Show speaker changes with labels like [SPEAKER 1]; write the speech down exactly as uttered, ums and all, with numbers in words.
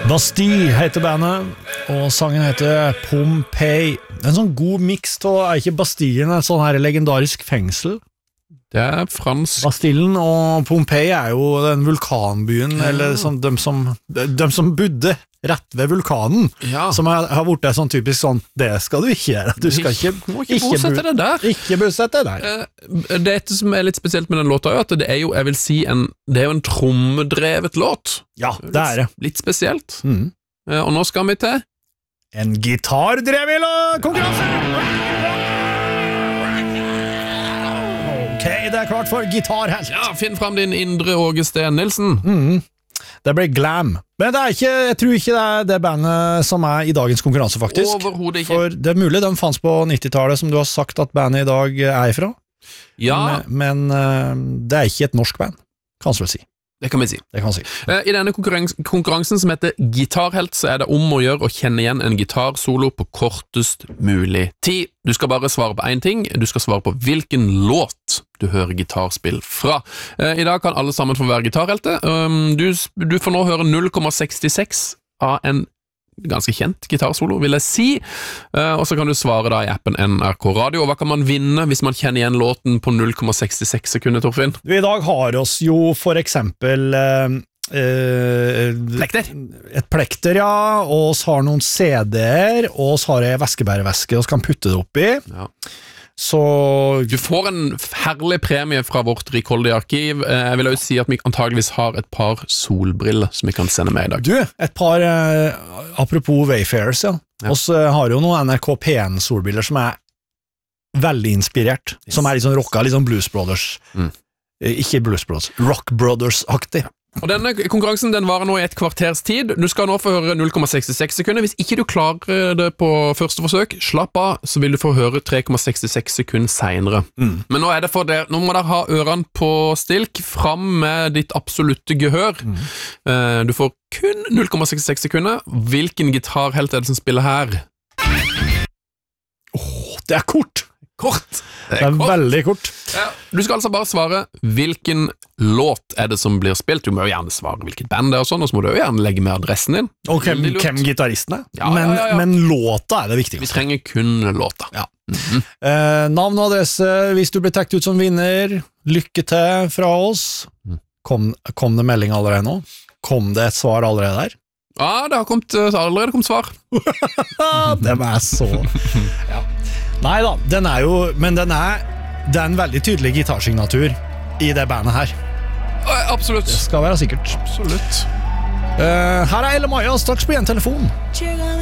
[SPEAKER 1] Bastille heter bandet, og sangen heter Pompeii. En sånn god mix av, er ikke Bastillen et sånn her legendarisk fengsel?
[SPEAKER 2] Det er fransk.
[SPEAKER 1] Bastillen og Pompeii er jo den vulkanbyen, ja. Eller sånn, de, som, de som bodde rett ved vulkanen, ja. Som har, har vært sånn typisk sånn, det skal du ikke gjøre. Du skal ikke,
[SPEAKER 2] ikke, ikke bosette deg der.
[SPEAKER 1] Ikke bosette deg der.
[SPEAKER 2] Det som er litt spesielt med den låta er at det er jo, jeg vil si, en, det er jo en trommedrevet låt.
[SPEAKER 1] Ja, det er det.
[SPEAKER 2] Litt, litt spesielt.
[SPEAKER 1] Mm.
[SPEAKER 2] Og nå skal vi til
[SPEAKER 1] en gitardrevet konkurranse! Ok, det er klart for gitarhelt.
[SPEAKER 2] Ja, finn frem din indre Åge Steen Nilsen.
[SPEAKER 1] Mhm. Det ble glam. Men det er ikke, jeg tror ikke det er det bandet som er i dagens konkurranse, faktisk.
[SPEAKER 2] Overhodet ikke.
[SPEAKER 1] For det er mulig de fanns på nittitallet, som du har sagt at bandet i dag er ifra.
[SPEAKER 2] Ja.
[SPEAKER 1] Men, men det er ikke et norsk band, kan du vel si.
[SPEAKER 2] Det kan vi si.
[SPEAKER 1] Det kan vi si.
[SPEAKER 2] I denne konkurrens konkurransen som heter Gitarhelt, så er det om å gjøre å kjenne igjen en gitarsolo på kortest mulig tid. Du skal bare svare på en ting. Du skal svare på hvilken låt du hører gitarspill fra. I dag kan alle sammen få være gitarhelte. Du, du får nå høre null komma sekstiseks av en ganske kjent gitarsolo, vil jeg si. Og så kan du svare da i appen N R K Radio. Og hva kan man vinne hvis man kjenner igjen låten på null komma sekstiseks sekunder, Torfinn?
[SPEAKER 1] I dag har oss jo for eksempel eh,
[SPEAKER 2] plekter.
[SPEAKER 1] Et plekter, ja, og så har noen C D-er, og så har jeg veskebæreveske og så kan putte det oppi. Ja. Så
[SPEAKER 2] du får en herlig premie fra vårt rikholdige arkiv. Jeg vil også si at vi antageligvis har et par solbriller som vi kan sende med i dag.
[SPEAKER 1] Du, et par eh, apropos Wayfarers, ja. Ja. Og så har jo noen N R K P N solbriller som er veldig inspirert, yes. Som er litt sånn rocka, litt sånn Blues Brothers. Mm. Ikke Blues Brothers, Rock Brothers-aktig.
[SPEAKER 2] Og denne konkurransen den varer nå i et kvarters tid. Du skal nå få høre null komma sekstiseks sekunder. Hvis ikke du klarer det på første forsøk, slapp av, så vil du få høre tre komma sekstiseks sekunder senere. Mm. Men nå er det for det. Nå må dere ha ørene på stilk, fram med ditt absolutte gehør. Mm. Du får kun null komma sekstiseks sekunder. Hvilken gitarhelt er det som spiller her?
[SPEAKER 1] Åh, oh, det er kort!
[SPEAKER 2] Kort.
[SPEAKER 1] Det er, det er kort. Veldig kort.
[SPEAKER 2] Ja, du skal altså bare svare hvilken låt er det som blir spilt. Du må jo gjerne svare hvilket band det er og sånn, og så må du jo gjerne legge med adressen din.
[SPEAKER 1] Og hvem, hvem gitaristen er. Ja, men, ja, ja, ja. Men låta er det viktigste.
[SPEAKER 2] Vi trenger kun låta.
[SPEAKER 1] Ja. Mm-hmm. eh, navn og adresse, hvis du blir tagt ut som vinner, lykke til fra oss. Kom, kom det melding allerede nå? Kom det et svar allerede der?
[SPEAKER 2] Ja, det har kommet, allerede kommet svar.
[SPEAKER 1] Det var så... Ja. Nei da, den er jo, men den er, det er en veldig tydelig gitarsignatur i det bandet her.
[SPEAKER 2] Absolutt.
[SPEAKER 1] Det skal være sikkert.
[SPEAKER 2] Absolutt.
[SPEAKER 1] Uh, her er Elle Maja, straks på en telefon.